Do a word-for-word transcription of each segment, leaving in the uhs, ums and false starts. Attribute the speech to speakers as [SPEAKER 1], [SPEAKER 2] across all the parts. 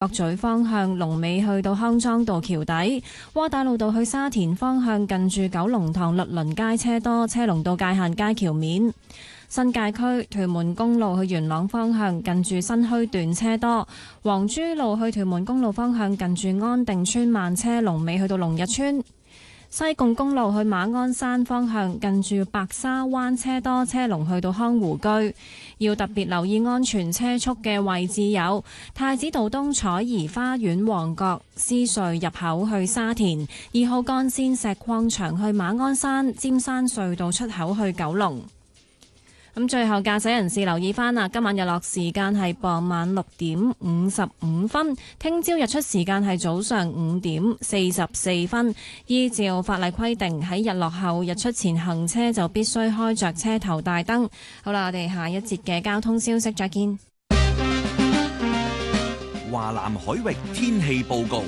[SPEAKER 1] 角咀方向龍尾去到康莊道橋底，窩打老道去沙田方向近住九龍塘律倫街車多，車龍到界限街橋面。新界區屯門公路去元朗方向近住新墟段車多，黃珠路去屯門公路方向近住安定村慢車，龍尾去到龍日村。西貢公路去馬鞍山方向近住白沙灣車多，車龍去到康湖居。要特別留意安全車速嘅位置有太子道東彩怡花園、旺角獅隧入口去沙田、二號幹線石礦場去馬鞍山、尖山隧道出口去九龍。咁最後駕駛人士留意翻啦，今晚日落時間係傍晚六點五十五分，聽朝日出時間係早上五點四十四分。依照法例規定，喺日落後日出前行車就必須開着車頭大燈。好啦，我哋下一節嘅交通消息再見。
[SPEAKER 2] 華南海域天氣報告。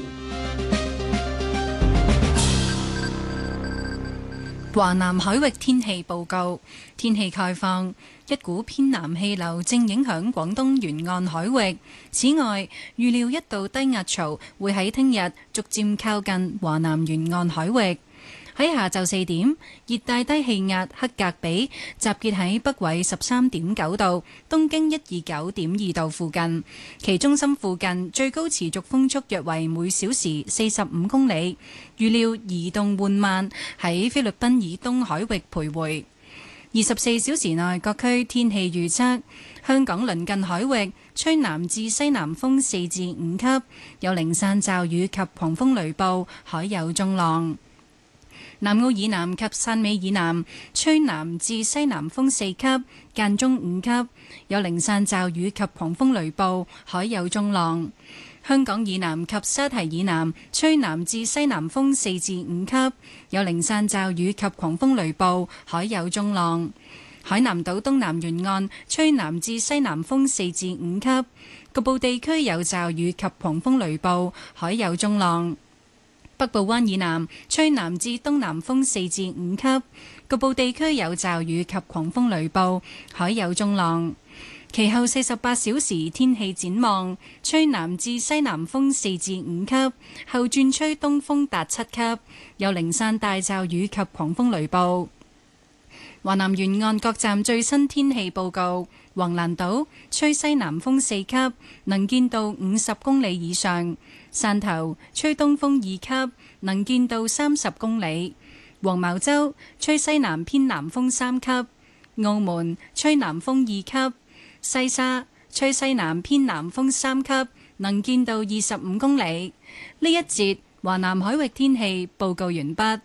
[SPEAKER 3] 華南海域天氣報告，天氣概況，一股偏南氣流正影響廣東沿岸海域。此外，預料一道低壓槽會喺聽日逐漸靠近華南沿岸海域。喺下晝四點，熱帶低氣壓克格比集結喺北緯十三點九度、東經一二九點二度附近，其中心附近最高持續風速約為每小時四十五公里，預料移動緩慢，喺菲律賓以東海域徘徊。二十四小時內各區天氣預測：香港鄰近海域吹南至西南風四至五級，有零散驟雨及狂風雷暴，海有中浪。南澳以南及汕尾以南吹南至西南風四級，間中五級，有零散驟雨及狂風雷暴，海有中浪。香港以南及沙堤以南吹南至西南風四至五級，有零散驟雨及狂風雷暴，海有中浪。海南島東南沿岸吹南至西南風四至五級，局部地區有驟雨及狂風雷暴，海有中浪。北部灣以南吹南至東南風四至五級，局部地區有驟雨及狂風雷暴，海有中浪。其後四十八小時天氣展望，吹南至西南風四至五級，後轉吹東風達七級，有零散大驟雨及狂風雷暴。華南沿岸各站最新天氣報告：橫瀾島吹西南風四級，能見度五十公里以上；汕頭吹東風二級，能見度三十公里；黃茅洲吹西南偏南風三級；澳門吹南風二級；西沙吹西南偏南風三級，能見度二十五公里。呢一節華南海域天氣報告完畢。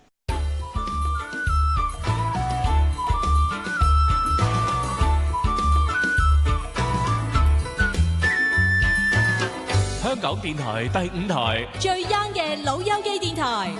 [SPEAKER 4] 香港電台第五台
[SPEAKER 5] 最 young 嘅老友記電台。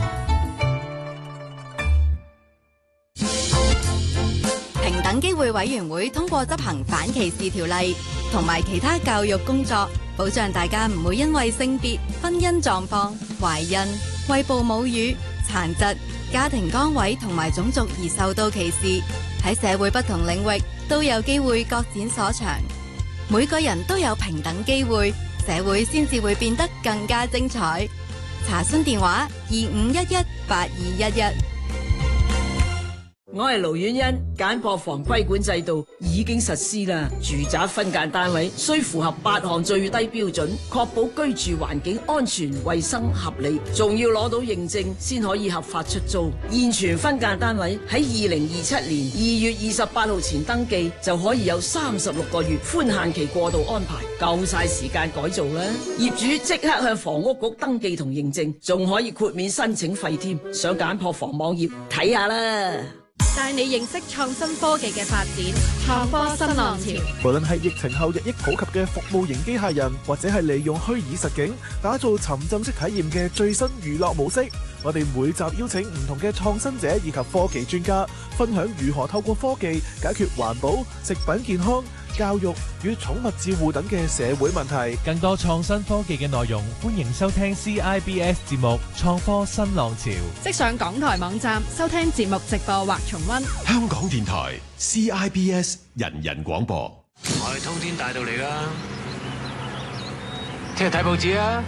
[SPEAKER 6] 平等機會委員會通過執行反歧視條例同埋其他教育工作，保障大家唔會因為性別、婚姻狀況、懷孕、餵哺母乳、殘疾、家庭崗位同埋種族而受到歧視。喺社會不同領域都有機會各展所長，每個人都有平等機會，社會先至會變得更加精彩。查詢電話：二五一一八二一一。
[SPEAKER 7] 我係盧婉欣，簡樸房規管制度已經實施啦。住宅分間單位需符合八項最低標準，確保居住環境安全、衛生、合理，仲要攞到認證先可以合法出租。現存分間單位喺二零二七年二月二十八號前登記，就可以有三十六個月寬限期過渡安排，夠晒時間改造啦。業主即刻向房屋局登記同認證，仲可以豁免申請費添。上簡樸房網頁睇下啦。
[SPEAKER 5] 帶你認識創新科技嘅發展，創科新浪潮。
[SPEAKER 8] 無論係疫情後日益普及嘅服務型機械人，或者係利用虛擬實境打造沉浸式體驗嘅最新娛樂模式，我哋每集邀請唔同嘅創新者以及科技專家，分享如何透過科技解決環保、食品健康、教育與寵物照護等嘅社會問題。
[SPEAKER 4] 更多創新科技嘅內容，歡迎收聽 C I B S 節目《創科新浪潮》。
[SPEAKER 5] 即上港台網站收聽節目直播或重溫。
[SPEAKER 9] 香港電台 C I B S 人人廣播。
[SPEAKER 10] 我係通天大道嚟㗎。 聽日睇報紙啊！